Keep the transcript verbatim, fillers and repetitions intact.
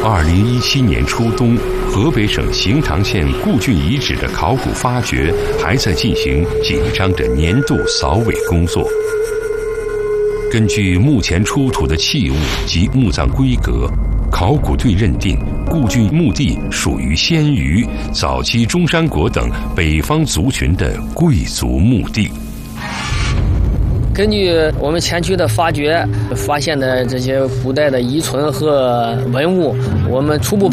二零一七年初冬，河北省邢塘县固浚遗址的考古发掘还在进行紧张的年度扫尾工作。根据目前出土的器物及墓葬规格，考古队认定固浚墓地属于鲜于早期中山国等北方族群的贵族墓地。 根据我们前期的发掘发现的这些古代的遗存和文物，我们初步